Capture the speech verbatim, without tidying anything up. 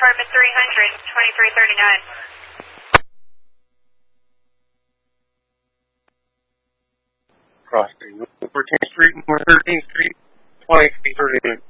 apartment three hundred, twenty-three thirty-nine. Crossing fourteenth Street and thirteenth Street, twenty-three thirty-nine.